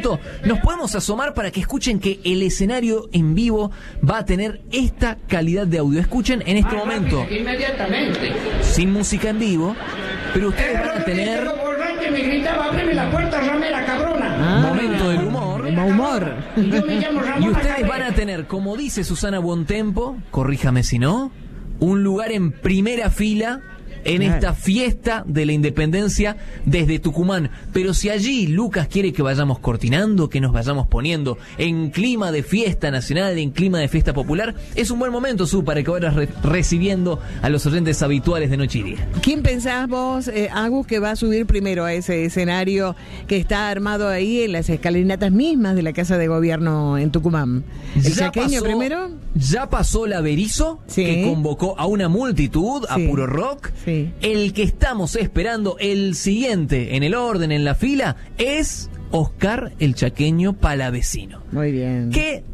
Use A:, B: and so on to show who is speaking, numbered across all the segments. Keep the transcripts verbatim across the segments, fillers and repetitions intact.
A: momento nos podemos asomar para que escuchen que el escenario en vivo va a tener esta calidad de audio. Escuchen en este momento,
B: inmediatamente,
A: sin música en vivo, pero ustedes van a tener
B: me gritaba, ábreme la puerta, Ramera, cabrona.
A: Ah, momento del humor.
C: humor.
B: Y yo me llamo Ramona
A: Y ustedes
B: Cabello.
A: van a tener, como dice Susana Buontempo, corríjame si no, un lugar en primera fila en
C: Claro.
A: esta fiesta de la independencia desde Tucumán. Pero si allí Lucas quiere que vayamos cortinando, que nos vayamos poniendo en clima de fiesta nacional, en clima de fiesta popular, es un buen momento, Su, para que vayas re- recibiendo a los oyentes habituales de Noche y Día.
C: ¿Quién pensás vos, eh, Agus, que va a subir primero a ese escenario que está armado ahí en las escalinatas mismas de la Casa de Gobierno en Tucumán? ¿El
A: Ya
C: chaqueño
A: pasó-
C: primero?
A: Ya pasó la Berizo,
C: Sí.
A: que convocó a una multitud, a
C: Sí.
A: puro rock.
C: Sí.
A: El que estamos esperando, el siguiente en el orden, en la fila, es Oscar el Chaqueño Palavecino.
C: Muy bien.
A: Que,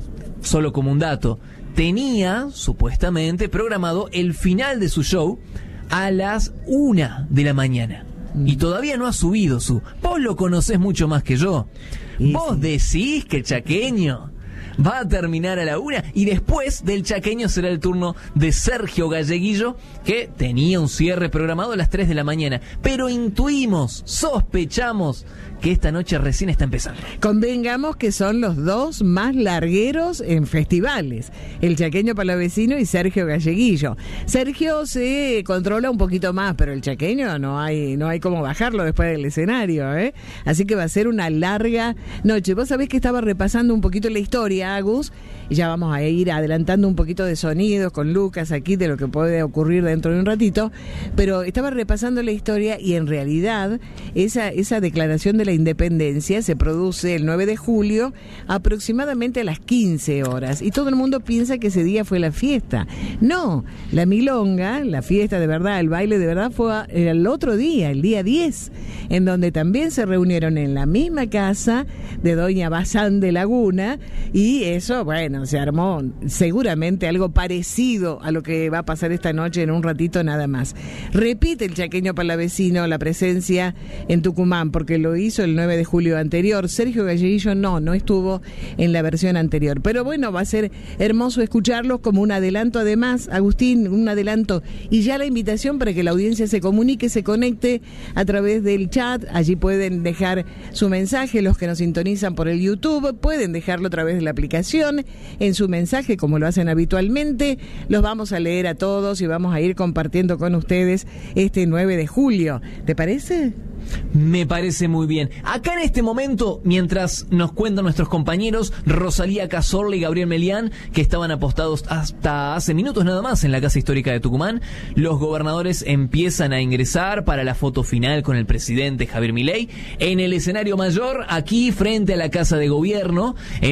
A: solo como un dato, tenía supuestamente programado el final de su show a las una de la mañana. Y todavía no ha subido su. Vos lo conocés mucho más que yo.
C: Y
A: Vos
C: sí.
A: decís que el Chaqueño va a terminar a la una y después del Chaqueño será el turno de Sergio Galleguillo, que tenía un cierre programado a las tres de la mañana. Pero intuimos, sospechamos que esta noche recién está empezando.
C: Convengamos que son los dos más largueros en festivales, el Chaqueño Palavecino y Sergio Galleguillo. Sergio se controla un poquito más, pero el Chaqueño no hay no hay cómo bajarlo después del escenario, ¿eh? Así que va a ser una larga noche. Vos sabés que estaba repasando un poquito la historia, Agus, y ya vamos a ir adelantando un poquito de sonidos con Lucas aquí de lo que puede ocurrir dentro de un ratito, pero estaba repasando la historia y en realidad esa, esa declaración de la independencia se produce el nueve de julio aproximadamente a las quince horas y todo el mundo piensa que ese día fue la fiesta. No, la milonga, la fiesta de verdad, el baile de verdad fue el otro día, el día diez, en donde también se reunieron en la misma casa de doña Bazán de Laguna y eso, bueno, se armó seguramente algo parecido a lo que va a pasar esta noche en un ratito nada más. Repite el Chaqueño Palavecino la presencia en Tucumán porque lo hizo el nueve de julio anterior. Sergio Galleguillo no, no estuvo en la versión anterior. Pero bueno, va a ser hermoso escucharlos como un adelanto además, Agustín, un adelanto. Y ya la invitación para que la audiencia se comunique, se conecte a través del chat. Allí pueden dejar su mensaje, los que nos sintonizan por el YouTube, pueden dejarlo a través de la aplicación, en su mensaje como lo hacen habitualmente. Los vamos a leer a todos y vamos a ir compartiendo con ustedes este nueve de julio. ¿Te parece?
A: Me parece muy bien. Acá en este momento, mientras nos cuentan nuestros compañeros Rosalía Cazorla y Gabriel Melián, que estaban apostados hasta hace minutos nada más en la Casa Histórica de Tucumán, los gobernadores empiezan a ingresar para la foto final con el presidente Javier Milei en el escenario mayor, aquí frente a la Casa de Gobierno,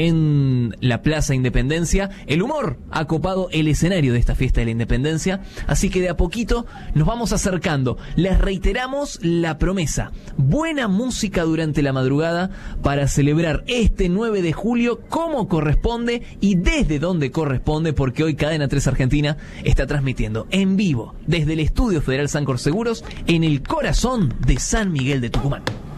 A: en la Plaza Independencia. El humor ha copado el escenario de esta fiesta de la Independencia, así que de a poquito nos vamos acercando. Les reiteramos la promesa: buena música durante la madrugada para celebrar este nueve de julio como corresponde y desde donde corresponde, porque hoy Cadena tres Argentina está transmitiendo en vivo desde el Estudio Federal Sancor Seguros en el corazón de San Miguel de Tucumán.